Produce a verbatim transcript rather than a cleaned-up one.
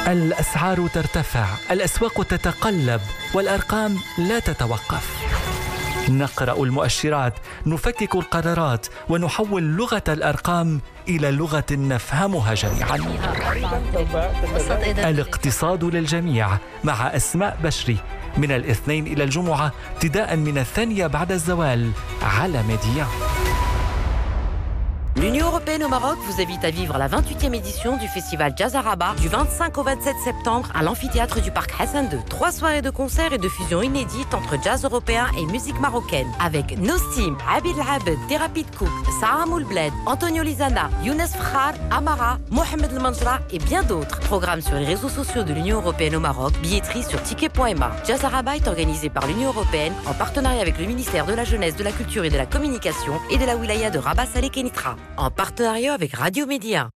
الأسعار ترتفع، الأسواق تتقلب، والأرقام لا تتوقف. نقرأ المؤشرات، نفكك القرارات، ونحول لغة الأرقام إلى لغة نفهمها جميعا. الاقتصاد للجميع مع أسماء بشري، من الاثنين إلى الجمعة ابتداء من الثانية بعد الزوال على ميديا. L'Union européenne au Maroc vous invite à vivre la vingt-huitième édition du festival Jazz à Rabat du vingt-cinq au vingt-sept septembre à l'amphithéâtre du Parc Hassan deux. Trois soirées de concerts et de fusions inédites entre jazz européen et musique marocaine avec Nostim, Abid Abed, Thérapie de Cook, Saam Oulbled, Antonio Lizana, Younes Fkhar, Amara, Mohamed El Manjra et bien d'autres. Programme sur les réseaux sociaux de l'Union européenne au Maroc, billetterie sur ticket point m a. Jazz à Rabat est organisé par l'Union européenne en partenariat avec le ministère de la Jeunesse, de la Culture et de la Communication et de la wilaya de Rabat Salé Kenitra. En partenariat avec Radio Média.